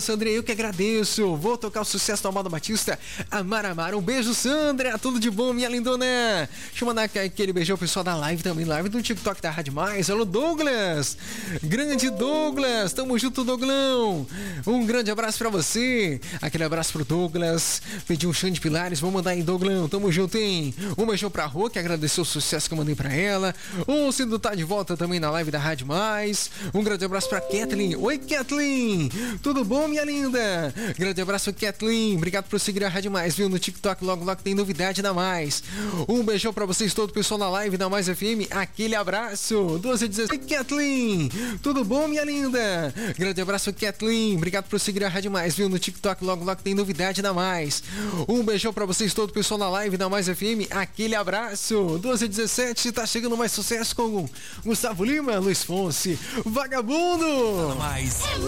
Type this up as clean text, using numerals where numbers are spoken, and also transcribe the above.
Sandra, eu que agradeço. Vou tocar o sucesso do Amado Batista, Amar Amar. Um beijo, Sandra, tudo de bom, minha lindona. Deixa eu mandar aquele beijão pro pessoal da live também, live do TikTok da Rádio Mais. Alô, Douglas, grande Douglas, tamo junto, Douglão. Um grande abraço pra você, aquele abraço pro Douglas. Pedi um chão de pilares, vou mandar aí, Douglão, tamo junto, hein. Um beijão pra Rô, que agradeceu o sucesso que eu mandei pra ela. O Cido tá de volta também na live da Rádio Mais. Um grande abraço pra Kathleen. Oi, Kathleen, tudo bom, minha linda? Grande abraço, Kathleen, obrigado por seguir a Rádio Mais, viu, no TikTok, logo tem novidade na Mais. Um beijão pra vocês todos, pessoal na live da Mais FM, aquele abraço. 12h16. Oi, Kathleen, tudo bom, minha linda? Grande abraço, Kathleen, obrigado por seguir a Rádio Mais, viu, no TikTok, logo tem novidade na Mais. Um beijão pra vocês todos, pessoal na live da Mais FM, aquele abraço. 12h17, tá chegando mais sucesso com Gustavo Lima, Luiz Fonsi, Vagabundo. Mais.